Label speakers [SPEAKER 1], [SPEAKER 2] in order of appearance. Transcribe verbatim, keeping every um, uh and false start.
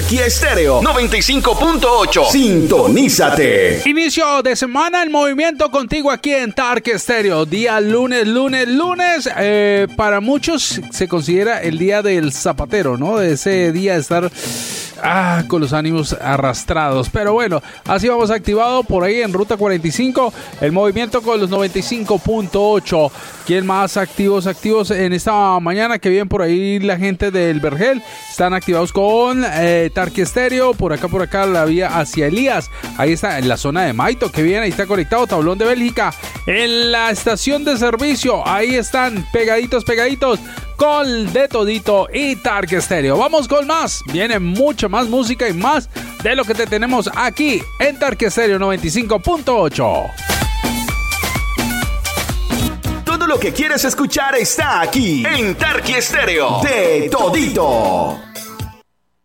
[SPEAKER 1] Tarqui Estéreo noventa y cinco punto ocho. Sintonízate.
[SPEAKER 2] Inicio de semana en movimiento contigo aquí en Tarqui Estéreo. Día lunes, lunes, lunes. Eh, para muchos se considera el día del zapatero, ¿no? De ese día de estar ah, con los ánimos arrastrados. Pero bueno, así vamos activado por ahí en Ruta cuarenta y cinco. El movimiento con los noventa y cinco punto ocho. ¿Quién más activos, activos en esta mañana? Que bien por ahí la gente del Vergel. Están activados con eh, Tarqui Estéreo. Por acá, por acá, la vía hacia Elías. Ahí está en la zona de Maito. Que bien, ahí está conectado Tablón de Bélgica. En la estación de servicio. Ahí están pegaditos, pegaditos. Con De Todito y Tarqui Estéreo. Vamos con más. Viene mucha más música y más de lo que te tenemos aquí en Tarqui Estéreo noventa y cinco punto ocho.
[SPEAKER 1] Todo lo que quieres escuchar está aquí en Tarqui Estéreo. De Todito.